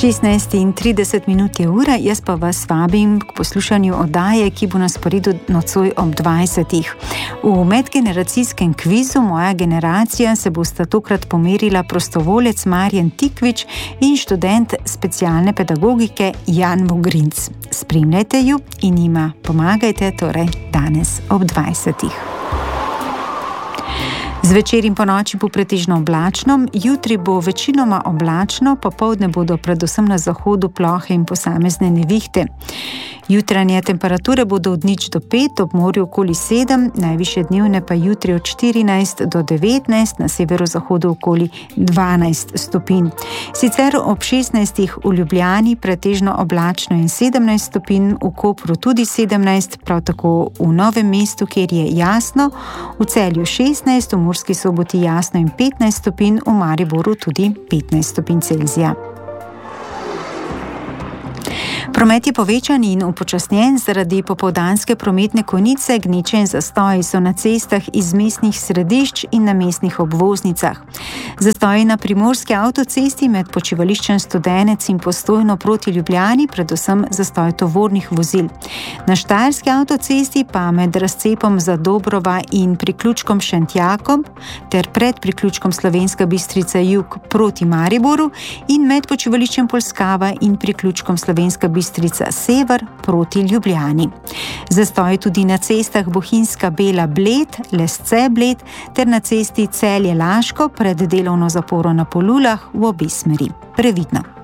16:30 je ura, jaz pa vas vabim k poslušanju oddaje, ki bo na sporedu nocoj ob 20. V medgeneracijskem kvizu Moja generacija se bosta tokrat pomerila prostovoljec Marjan Tikvič in študent specialne pedagogike Jan Vogrinc. Spremljajte ju in jima pomagajte torej danes ob 20. Zvečer in ponoči bo pretežno oblačno, jutri bo večinoma oblačno, popoldne bodo predvsem na zahodu plohe in posamezne nevihte. Jutranje temperature bodo od 0 do 5, ob morju okoli 7, najvišje dnevne pa jutri od 14 do 19, na severozahodu okoli 12 stopinj. Sicer ob 16 v Ljubljani pretežno oblačno in 17 stopinj, v Kopru tudi 17, prav tako v Novem mestu, kjer je jasno, v Celju 16, v Murski Soboti jasno in 15 stopinj, v Mariboru tudi 15 stopinj Celzija. Promet je povečan in upočasnjen zaradi popoldanske prometne konice, gneče in zastoji so na cestah iz mestnih središč in na mestnih obvoznicah. Zastoji na primorski avtocesti med počivališčem Studenec in Postojno proti Ljubljani, predvsem zastoj tovornih vozil. Na štajerski avtocesti pa med razcepom Zadobrova in priključkom Šentjakob ter pred priključkom Slovenska Bistrica jug proti Mariboru in med počivališčem Polskava in priključkom Slovenska Bistrica sever proti Ljubljani. Zastoj tudi na cestah Bohinjska Bela-Bled, Lesce-Bled ter na cesti Celje-Laško pred delovno zaporo na Polulah v obe smeri. Previdno.